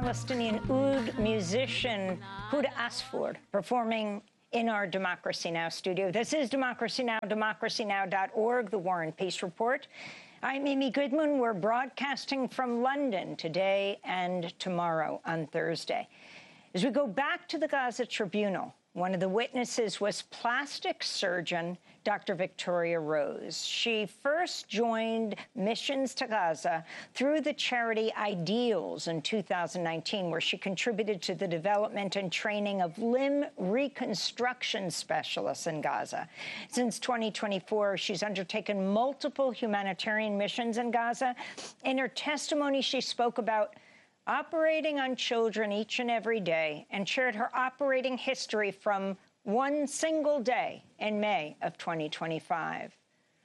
Palestinian oud musician Huda Asfour performing in our Democracy Now! Studio. This is Democracy Now!, democracynow.org, The War and Peace Report. I'm Amy Goodman. We're broadcasting from London today and tomorrow on Thursday. As we go back to the Gaza Tribunal, one of the witnesses was plastic surgeon Dr. Victoria Rose. She first joined Missions to Gaza through the charity Ideals in 2019, where she contributed to the development and training of limb reconstruction specialists in Gaza. Since 2024, she's undertaken multiple humanitarian missions in Gaza. In her testimony, she spoke about operating on children each and every day and shared her operating history from one single day in May of 2025.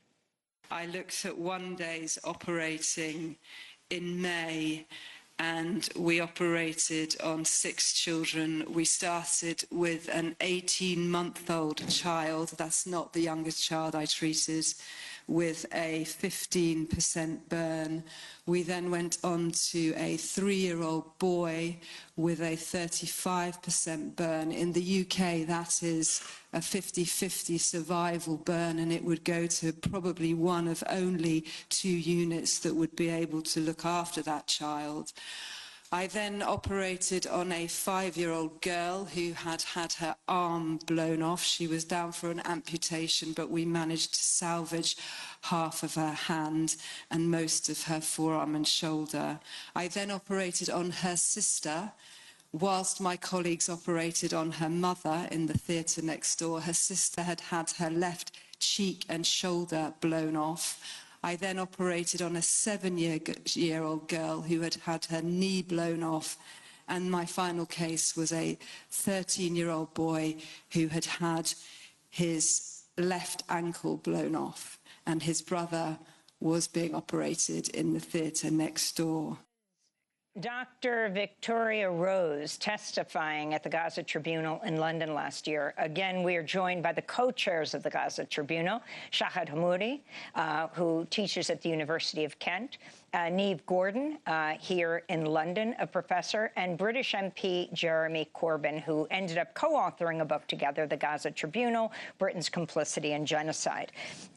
I looked at one day's operating in May, and we operated on 6 children. We started with an 18-month-old child. That's not the youngest child I treated, with a 15% burn. We then went on to a 3-year-old boy with a 35% burn. In the UK, that is a 50-50 survival burn, and it would go to probably one of only 2 units that would be able to look after that child. I then operated on a 5-year-old girl who had had her arm blown off. She was down for an amputation, but we managed to salvage half of her hand and most of her forearm and shoulder. I then operated on her sister, whilst my colleagues operated on her mother in the theatre next door. Her sister had had her left cheek and shoulder blown off. I then operated on a 7-year-old girl who had had her knee blown off. And my final case was a 13-year-old boy who had had his left ankle blown off, and his brother was being operated in the theatre next door. Dr. Victoria Rose testifying at the Gaza Tribunal in London last year. Again, we are joined by the co-chairs of the Gaza Tribunal, Shahid Hammoudi, who teaches at the University of Kent, Niamh Gordon, here in London, a professor, and British MP Jeremy Corbyn, who ended up co-authoring a book together, The Gaza Tribunal, Britain's Complicity in Genocide.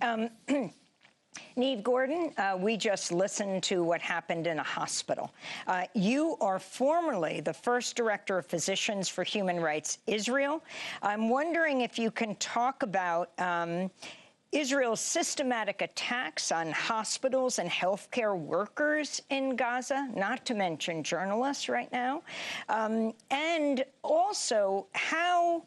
Niamh Gordon, we just listened to what happened in a hospital. You are formerly the first director of Physicians for Human Rights Israel. I'm wondering if you can talk about Israel's systematic attacks on hospitals and healthcare workers in Gaza, not to mention journalists right now, and also how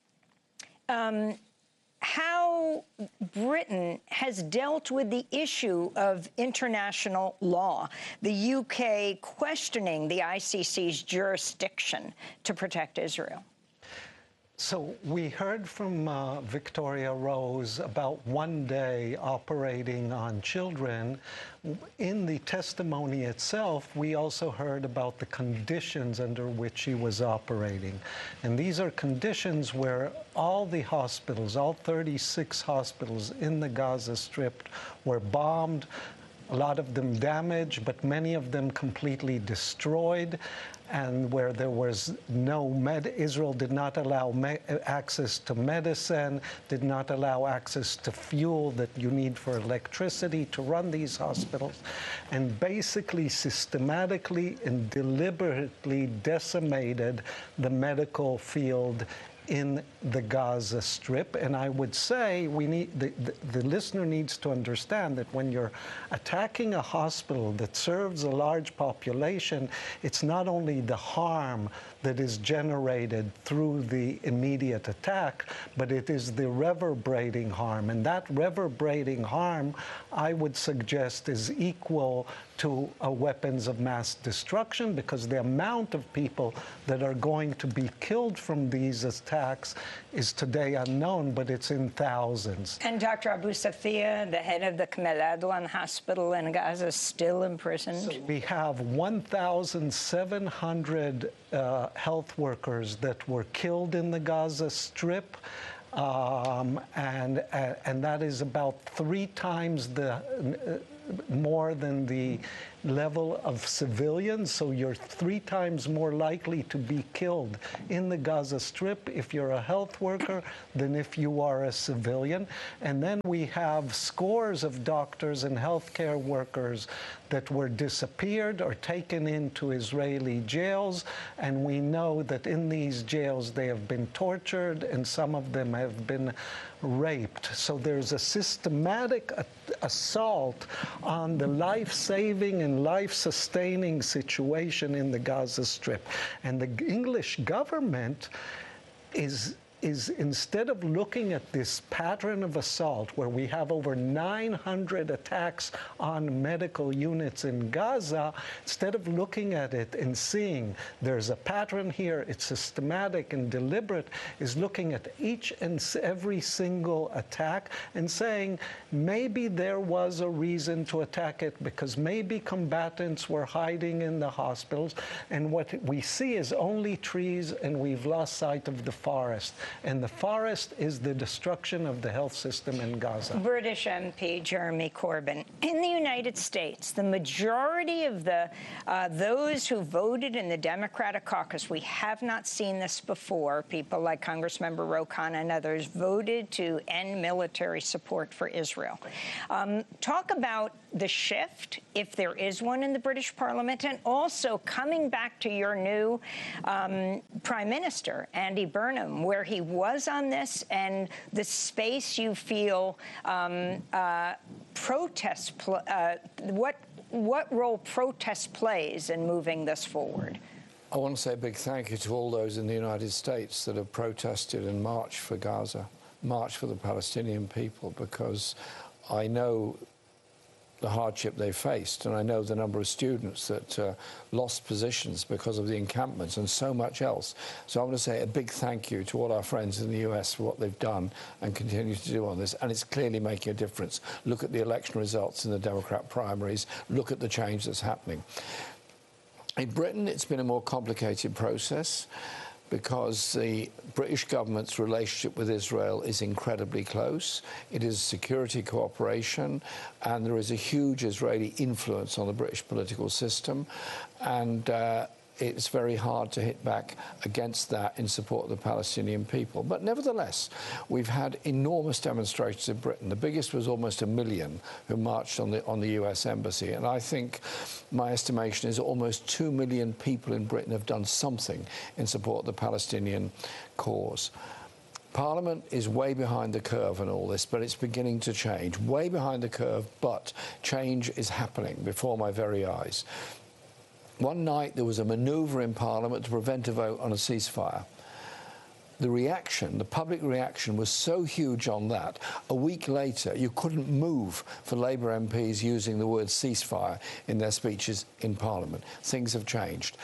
Britain has dealt with the issue of international law, the UK questioning the ICC's jurisdiction to protect Israel. So we heard from Victoria Rose about one day operating on children. In the testimony itself, we also heard about the conditions under which she was operating. And these are conditions where all the hospitals, all 36 hospitals in the Gaza Strip were bombed, a lot of them damaged, but many of them completely destroyed, and where there was no Israel did not allow access to medicine, did not allow access to fuel that you need for electricity to run these hospitals, and basically systematically and deliberately decimated the medical field in the Gaza Strip. And I would say we need the listener needs to understand that when you're attacking a hospital that serves a large population, it's not only the harm that is generated through the immediate attack, but it is the reverberating harm. And that reverberating harm, I would suggest, is equal to weapons of mass destruction, because the amount of people that are going to be killed from these attacks is today unknown, but it's in thousands. And Dr. Abu Safia, the head of the Kamal Adwan Hospital in Gaza, is still imprisoned. So we have 1,700 health workers that were killed in the Gaza Strip. And that is about 3 times more than the level of civilians, so you're 3 times more likely to be killed in the Gaza Strip if you're a health worker than if you are a civilian. And then we have scores of doctors and healthcare workers that were disappeared or taken into Israeli jails, and we know that in these jails they have been tortured and some of them have been raped. So there's a systematic assault on the life-saving and life-sustaining situation in the Gaza Strip. And the English government is instead of looking at this pattern of assault where we have over 900 attacks on medical units in Gaza, instead of looking at it and seeing there's a pattern here, it's systematic and deliberate, is looking at each and every single attack and saying maybe there was a reason to attack it because maybe combatants were hiding in the hospitals, and what we see is only trees and we've lost sight of the forest. And the forest is the destruction of the health system in Gaza. British MP Jeremy Corbyn. In the United States, the majority of the those who voted in the Democratic caucus, we have not seen this before, people like Congressmember Ro Khanna and others, voted to end military support for Israel. Talk about the shift, if there is one in the British Parliament, and also coming back to your new Prime Minister, Andy Burnham, where he was on this, and the space you feel what role protest plays in moving this forward? I want to say a big thank you to all those in the United States that have protested and marched for Gaza, marched for the Palestinian people, because I know the hardship they faced, and I know the number of students that lost positions because of the encampments and so much else. So I want to say a big thank you to all our friends in the US for what they've done and continue to do on this, and it's clearly making a difference. Look at the election results in the Democrat primaries, look at the change that's happening. In Britain, it's been a more complicated process, because the British government's relationship with Israel is incredibly close. It is security cooperation, and there is a huge Israeli influence on the British political system, and it's very hard to hit back against that in support of the Palestinian people. But nevertheless, we've had enormous demonstrations in Britain. The biggest was almost 1 million who marched on the US embassy, and I think my estimation is almost 2 million people in Britain have done something in support of the Palestinian cause. Parliament is way behind the curve on all this, but it's beginning to change. Way behind the curve, but change is happening before my very eyes. One night there was a manoeuvre in Parliament to prevent a vote on a ceasefire. The reaction, the public reaction, was so huge on that. A week later, you couldn't move for Labour MPs using the word ceasefire in their speeches in Parliament. Things have changed.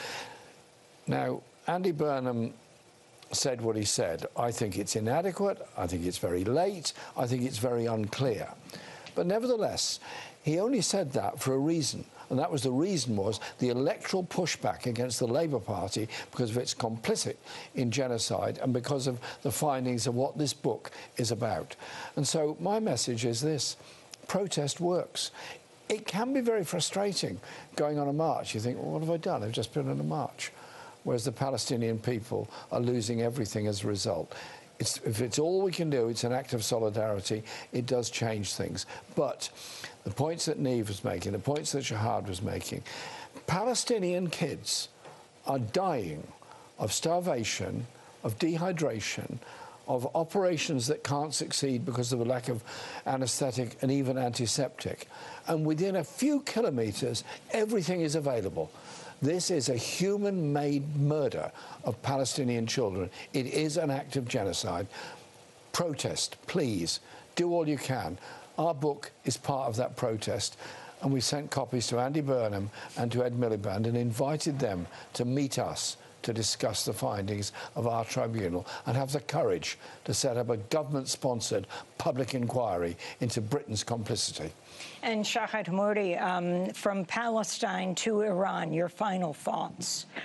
Now, Andy Burnham said what he said. I think it's inadequate. I think it's very late. I think it's very unclear. But nevertheless, he only said that for a reason. And that was the reason was the electoral pushback against the Labour Party because of its complicit in genocide and because of the findings of what this book is about. And so my message is this: protest works. It can be very frustrating going on a march. You think, well, what have I done? I've just been on a march. Whereas the Palestinian people are losing everything as a result. If it's all we can do, it's an act of solidarity. It does change things. But the points that Niamh was making, the points that Shahad was making, Palestinian kids are dying of starvation, of dehydration, of operations that can't succeed because of a lack of anaesthetic and even antiseptic. And within a few kilometres, everything is available. This is a human-made murder of Palestinian children. It is an act of genocide. Protest, please. Do all you can. Our book is part of that protest, and we sent copies to Andy Burnham and to Ed Miliband and invited them to meet us to discuss the findings of our tribunal and have the courage to set up a government-sponsored public inquiry into Britain's complicity. And Shahad Humuri, from Palestine to Iran, your final thoughts.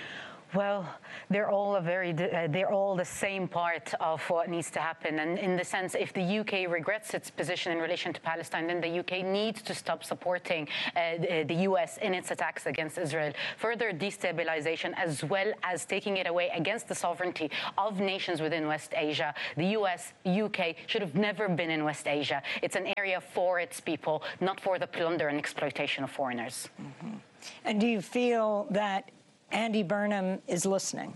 Well, they're all the same part of what needs to happen. And in the sense, if the UK regrets its position in relation to Palestine, then the UK needs to stop supporting the US in its attacks against Israel. Further destabilization, as well as taking it away against the sovereignty of nations within West Asia. The US, UK should have never been in West Asia. It's an area for its people, not for the plunder and exploitation of foreigners. Mm-hmm. And do you feel that Andy Burnham is listening?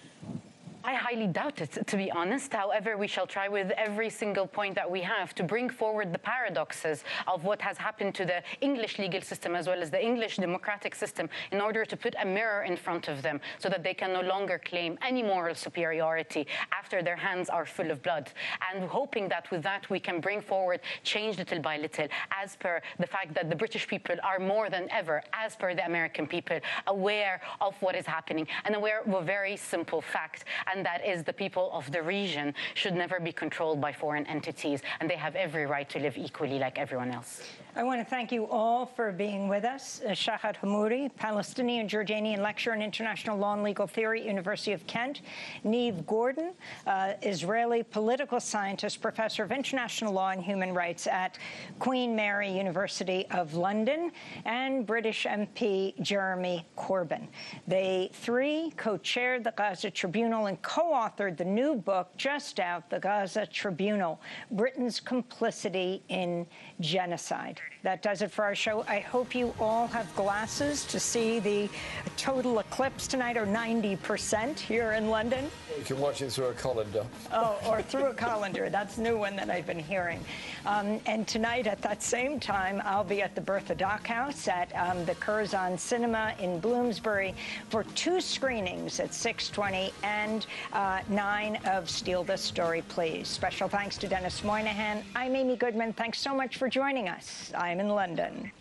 I highly doubt it, to be honest. However, we shall try with every single point that we have to bring forward the paradoxes of what has happened to the English legal system as well as the English democratic system in order to put a mirror in front of them so that they can no longer claim any moral superiority after their hands are full of blood. And hoping that with that we can bring forward change little by little, as per the fact that the British people are more than ever, as per the American people, aware of what is happening and aware of a very simple fact, and that is the people of the region should never be controlled by foreign entities, and they have every right to live equally like everyone else. I want to thank you all for being with us. Shahad Hammoudi, Palestinian Jordanian lecturer in international law and legal theory, University of Kent. Niamh Gordon, Israeli political scientist, professor of international law and human rights at Queen Mary University of London, and British MP Jeremy Corbyn. They three co-chaired the Gaza Tribunal and co-authored the new book just out, The Gaza Tribunal, Britain's Complicity in Genocide. That does it for our show. I hope you all have glasses to see the total eclipse tonight, or 90% here in London. You can watch it through a colander. Oh, or through a colander. That's a new one that I've been hearing. And tonight at that same time, I'll be at the Bertha Dock House at the Curzon Cinema in Bloomsbury for 2 screenings at 6:20 and 9 of Steal This Story, Please. Special thanks to Dennis Moynihan. I'm Amy Goodman. Thanks so much for joining us. I'm in London.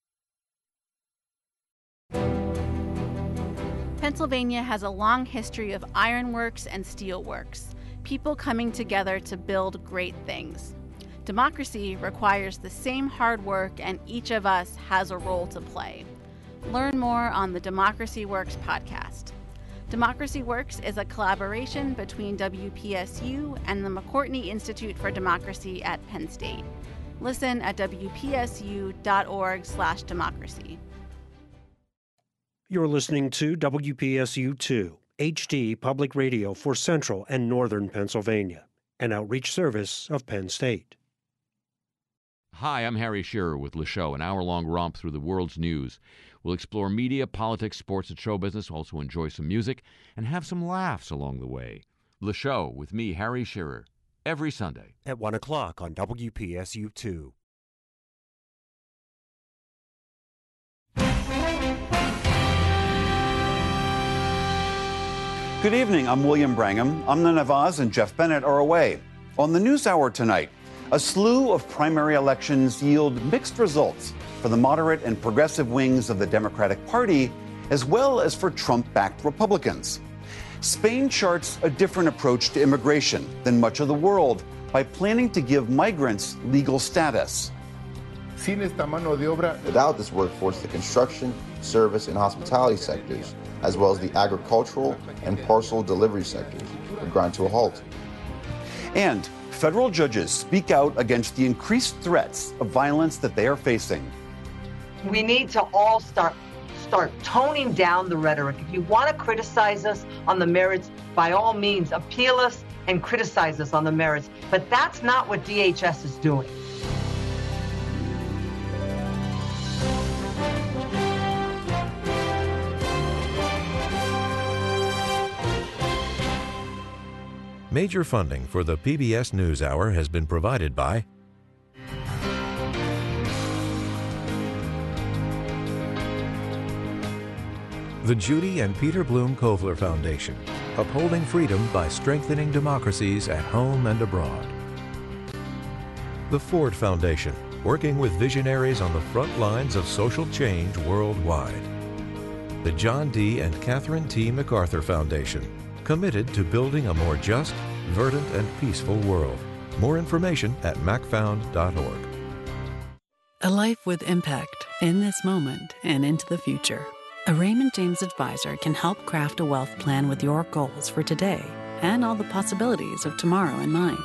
Pennsylvania has a long history of ironworks and steelworks, people coming together to build great things. Democracy requires the same hard work, and each of us has a role to play. Learn more on the Democracy Works podcast. Democracy Works is a collaboration between WPSU and the McCourtney Institute for Democracy at Penn State. Listen at wpsu.org/democracy. You're listening to WPSU-2, HD Public Radio for Central and Northern Pennsylvania, an outreach service of Penn State. Hi, I'm Harry Shearer with Le Show, an hour-long romp through the world's news. We'll explore media, politics, sports, and show business, also enjoy some music, and have some laughs along the way. Le Show with me, Harry Shearer, every Sunday. At 1 o'clock on WPSU-2. Good evening, I'm William Brangham. Amna Nawaz and Jeff Bennett are away. On the NewsHour tonight, a slew of primary elections yield mixed results for the moderate and progressive wings of the Democratic Party, as well as for Trump-backed Republicans. Spain charts a different approach to immigration than much of the world by planning to give migrants legal status. Without this workforce, the construction, service, and hospitality sectors, as well as the agricultural and parcel delivery sectors, would grind to a halt. And federal judges speak out against the increased threats of violence that they are facing. We need to all start toning down the rhetoric. If you want to criticize us on the merits, by all means, appeal us and criticize us on the merits. But that's not what DHS is doing. Major funding for the PBS NewsHour has been provided by the Judy and Peter Bloom Kovler Foundation, upholding freedom by strengthening democracies at home and abroad. The Ford Foundation, working with visionaries on the front lines of social change worldwide. The John D. and Catherine T. MacArthur Foundation, committed to building a more just, verdant, and peaceful world. More information at macfound.org. A life with impact in this moment and into the future. A Raymond James advisor can help craft a wealth plan with your goals for today and all the possibilities of tomorrow in mind.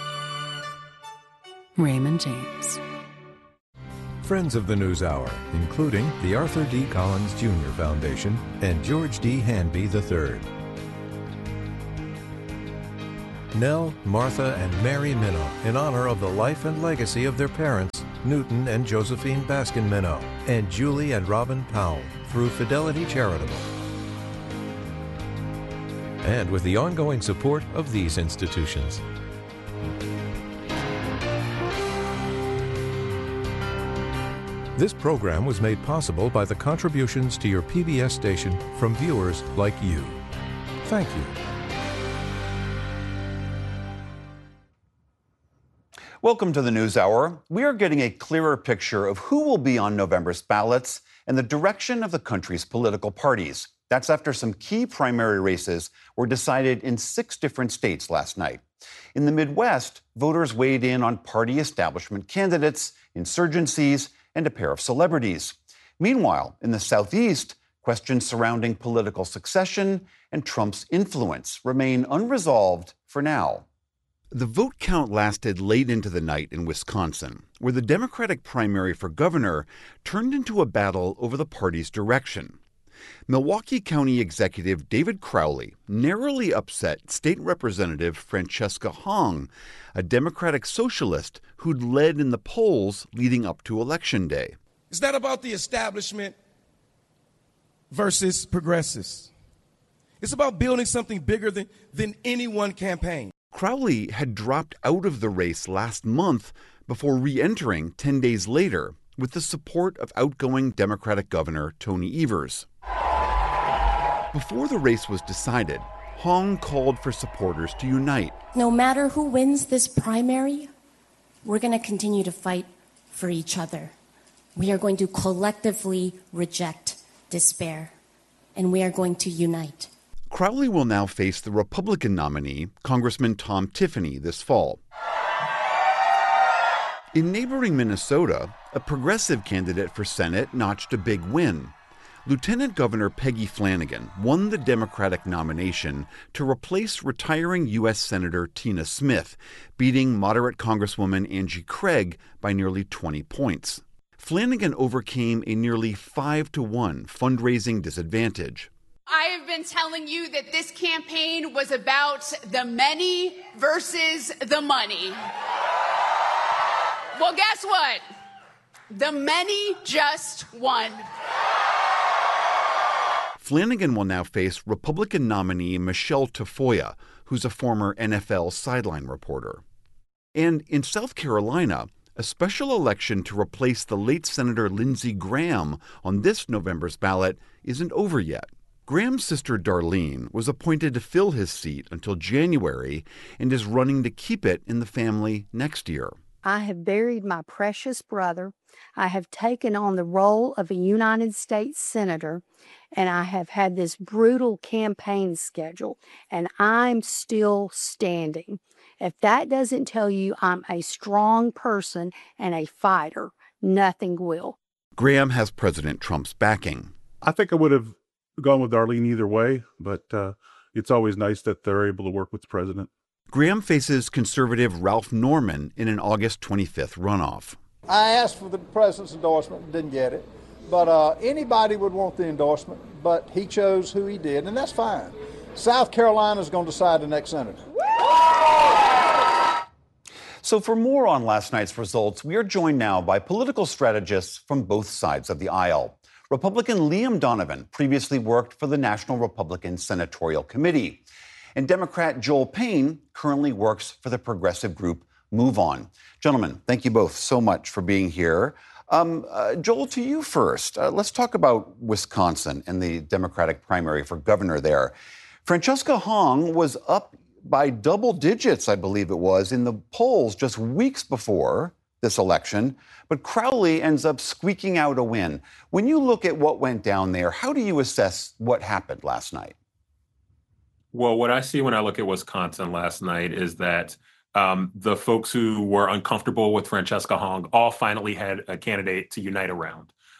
Raymond James. Friends of the NewsHour, including the Arthur D. Collins Jr. Foundation and George D. Hanby III. Nell, Martha, and Mary Minow, in honor of the life and legacy of their parents, Newton and Josephine Baskin Minow, and Julie and Robin Powell, through Fidelity Charitable. And with the ongoing support of these institutions. This program was made possible by the contributions to your PBS station from viewers like you. Thank you. Welcome to the NewsHour. We are getting a clearer picture of who will be on November's ballots and the direction of the country's political parties. That's after some key primary races were decided in 6 different states last night. In the Midwest, voters weighed in on party establishment candidates, insurgencies, and a pair of celebrities. Meanwhile, in the Southeast, questions surrounding political succession and Trump's influence remain unresolved for now. The vote count lasted late into the night in Wisconsin, where the Democratic primary for governor turned into a battle over the party's direction. Milwaukee County Executive David Crowley narrowly upset State Representative Francesca Hong, a Democratic socialist who'd led in the polls leading up to Election Day. It's not about the establishment versus progressives. It's about building something bigger than any one campaign. Crowley had dropped out of the race last month before re-entering 10 days later with the support of outgoing Democratic Governor Tony Evers. Before the race was decided, Hong called for supporters to unite. No matter who wins this primary, we're going to continue to fight for each other. We are going to collectively reject despair, and we are going to unite. Crowley will now face the Republican nominee, Congressman Tom Tiffany, this fall. In neighboring Minnesota, a progressive candidate for Senate notched a big win. Lieutenant Governor Peggy Flanagan won the Democratic nomination to replace retiring U.S. Senator Tina Smith, beating moderate Congresswoman Angie Craig by nearly 20 points. Flanagan overcame a nearly 5-to-1 fundraising disadvantage. I have been telling you that this campaign was about the many versus the money. Well, guess what? The many just won. Flanagan will now face Republican nominee Michelle Tafoya, who's a former NFL sideline reporter. And in South Carolina, a special election to replace the late Senator Lindsey Graham on this November's ballot isn't over yet. Graham's sister Darlene was appointed to fill his seat until January and is running to keep it in the family next year. I have buried my precious brother. I have taken on the role of a United States Senator, and I have had this brutal campaign schedule, and I'm still standing. If that doesn't tell you I'm a strong person and a fighter, nothing will. Graham has President Trump's backing. I think I would have gone with Darlene either way, but it's always nice that they're able to work with the president. Graham faces conservative Ralph Norman in an August 25th runoff. I asked for the president's endorsement and didn't get it, but anybody would want the endorsement, but he chose who he did, and that's fine. South Carolina's going to decide the next senator. So for more on last night's results, we are joined now by political strategists from both sides of the aisle. Republican Liam Donovan previously worked for the National Republican Senatorial Committee. And Democrat Joel Payne currently works for the progressive group Move On. Gentlemen, thank you both so much for being here. Joel, to you first. Let's talk about Wisconsin and the Democratic primary for governor there. Francesca Hong was up by double digits, I believe it was, in the polls just weeks before this election, but Crowley ends up squeaking out a win. When you look at what went down there, how do you assess what happened last night? Well, what I see when I look at Wisconsin last night is that the folks who were uncomfortable with Francesca Hong all finally had a candidate to unite around.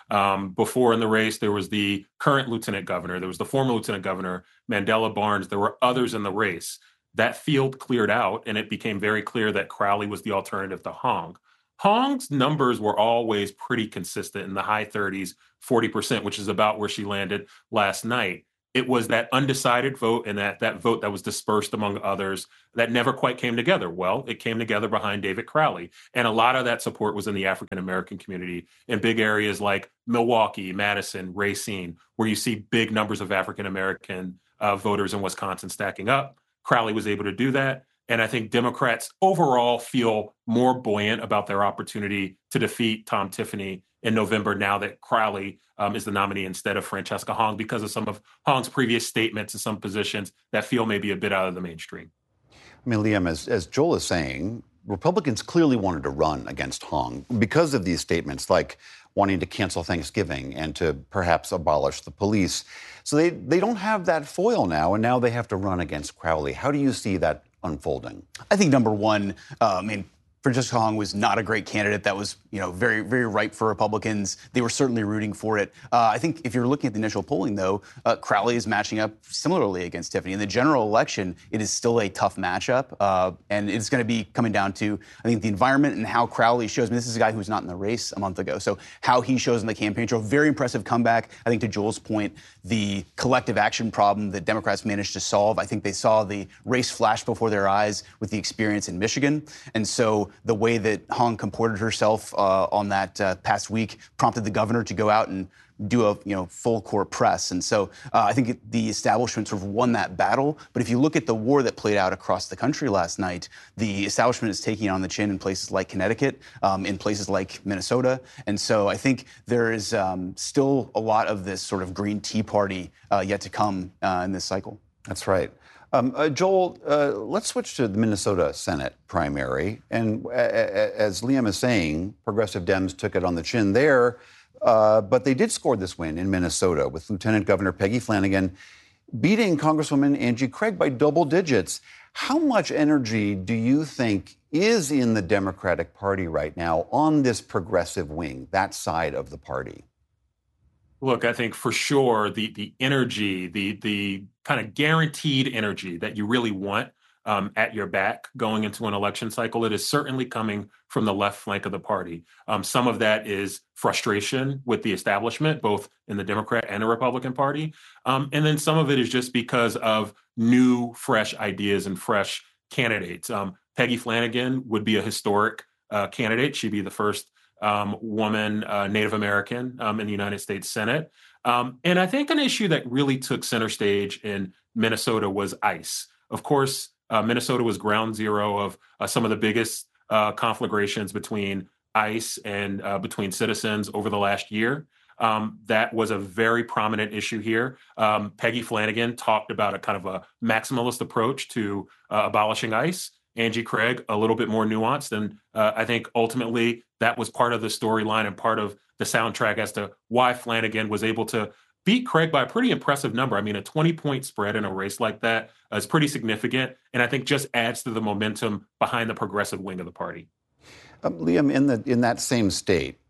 Before in the race, there was the current lieutenant governor. There was the former lieutenant governor, Mandela Barnes. There were others in the race. That field cleared out, and it became very clear that Crowley was the alternative to Hong. Hong's numbers were always pretty consistent in the high 30s, 40%, which is about where she landed last night. It was that undecided vote and that vote that was dispersed among others that never quite came together. Well, it came together behind David Crowley. And a lot of that support was in the African-American community in big areas like Milwaukee, Madison, Racine, where you see big numbers of African-American voters in Wisconsin stacking up. Crowley was able to do that. And I think Democrats overall feel more buoyant about their opportunity to defeat Tom Tiffany in November now that Crowley is the nominee instead of Francesca Hong because of some of Hong's previous statements and some positions that feel maybe a bit out of the mainstream. I mean, Liam, as Joel is saying, Republicans clearly wanted to run against Hong because of these statements like wanting to cancel Thanksgiving and to perhaps abolish the police. So they don't have that foil now, and now they have to run against Crowley. How do you see that unfolding? I think number one, Francesca Hong was not a great candidate. That was, very, very ripe for Republicans. They were certainly rooting for it. I think if you're looking at the initial polling, though, Crowley is matching up similarly against Tiffany. In the general election, it is still a tough matchup, and it's going to be coming down to, I think, the environment and how Crowley shows. This is a guy who was not in the race a month ago, so how he shows in the campaign trail. Very impressive comeback. I think to Joel's point, the collective action problem that Democrats managed to solve. I think they saw the race flash before their eyes with the experience in Michigan, and so the way that Hong comported herself on that past week prompted the governor to go out and do a full court press. And so I think the establishment sort of won that battle. But if you look at the war that played out across the country last night, the establishment is taking it on the chin in places like Connecticut, in places like Minnesota. And so I think there is still a lot of this sort of Green Tea Party yet to come in this cycle. That's right. Joel, let's switch to the Minnesota Senate primary. And as Liam is saying, progressive Dems took it on the chin there, but they did score this win in Minnesota with Lieutenant Governor Peggy Flanagan beating Congresswoman Angie Craig by double digits. How much energy do you think is in the Democratic Party right now on this progressive wing, that side of the party? Look, I think for sure the energy, the kind of guaranteed energy that you really want at your back going into an election cycle, it is certainly coming from the left flank of the party. Some of that is frustration with the establishment, both in the Democrat and the Republican Party. And then some of it is just because of new, fresh ideas and fresh candidates. Peggy Flanagan would be a historic candidate. She'd be the first woman, Native American in the United States Senate. And I think an issue that really took center stage in Minnesota was ICE. Of course, Minnesota was ground zero of some of the biggest conflagrations between ICE and between citizens over the last year. That was a very prominent issue here. Peggy Flanagan talked about a kind of a maximalist approach to abolishing ICE. Angie Craig, a little bit more nuanced. And I think ultimately that was part of the storyline and part of the soundtrack as to why Flanagan was able to beat Craig by a pretty impressive number. I mean, a 20-point spread in a race like that is pretty significant, and I think just adds to the momentum behind the progressive wing of the party. Liam, in that same state,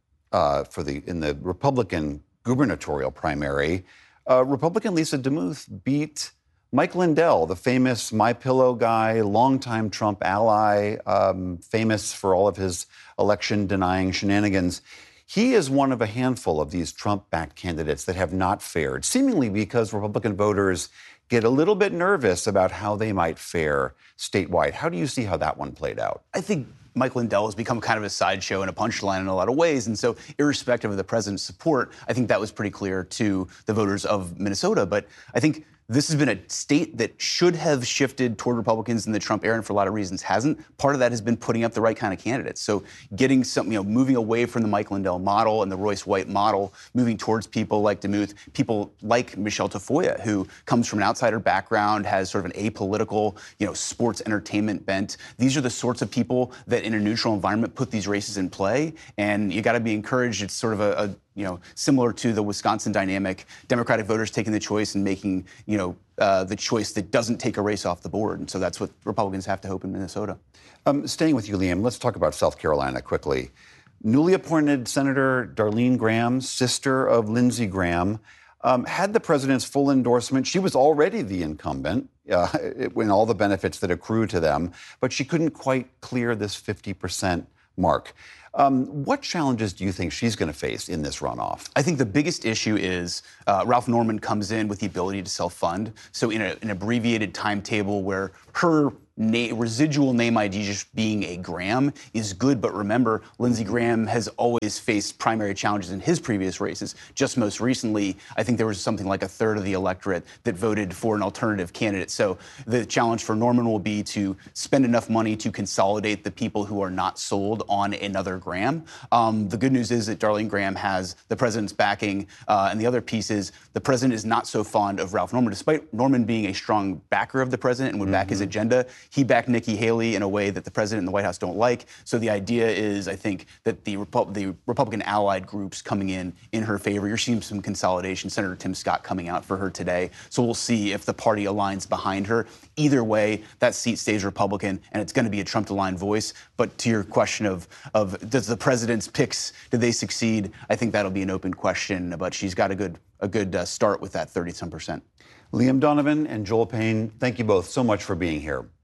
in the Republican gubernatorial primary, Republican Lisa DeMuth beat Mike Lindell, the famous MyPillow guy, longtime Trump ally, famous for all of his election-denying shenanigans. He is one of a handful of these Trump-backed candidates that have not fared, seemingly because Republican voters get a little bit nervous about how they might fare statewide. How do you see how that one played out? I think Mike Lindell has become kind of a sideshow and a punchline in a lot of ways. And so irrespective of the president's support, I think that was pretty clear to the voters of Minnesota. But I think this has been a state that should have shifted toward Republicans in the Trump era, and for a lot of reasons hasn't. Part of that has been putting up the right kind of candidates. So getting some, moving away from the Mike Lindell model and the Royce White model, moving towards people like DeMuth, people like Michelle Tafoya, who comes from an outsider background, has sort of an apolitical, sports entertainment bent. These are the sorts of people that in a neutral environment put these races in play, and you got to be encouraged. It's sort of similar to the Wisconsin dynamic, Democratic voters taking the choice and making, the choice that doesn't take a race off the board. And so that's what Republicans have to hope in Minnesota. Staying with you, Liam, let's talk about South Carolina quickly. newly appointed Senator Darlene Graham, sister of Lindsey Graham, had the president's full endorsement. She was already the incumbent when all the benefits that accrue to them, but she couldn't quite clear this 50% mark. What challenges do you think she's going to face in this runoff? I think the biggest issue is Ralph Norman comes in with the ability to self-fund. So in an abbreviated timetable where her residual name ID just being a Graham is good, but remember, Lindsey Graham has always faced primary challenges in his previous races. Just most recently, I think there was something like a third of the electorate that voted for an alternative candidate. So the challenge for Norman will be to spend enough money to consolidate the people who are not sold on another Graham. The good news is that Darlene Graham has the president's backing, and the other piece is the president is not so fond of Ralph Norman, despite Norman being a strong backer of the president and would back his agenda. He backed Nikki Haley in a way that the president and the White House don't like. So the idea is, I think, that the Republican allied groups coming in her favor. You're seeing some consolidation. Senator Tim Scott coming out for her today. So we'll see if the party aligns behind her. Either way, that seat stays Republican, and it's going to be a Trump-aligned voice. But to your question of does the president's picks, do they succeed? I think that'll be an open question. But she's got a good start with that 30-some%. Liam Donovan and Joel Payne, thank you both so much for being here.